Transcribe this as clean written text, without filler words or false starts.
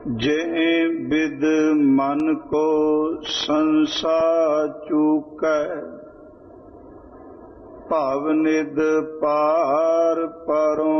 जे with मन को संसा चूकै, भव निध पार परों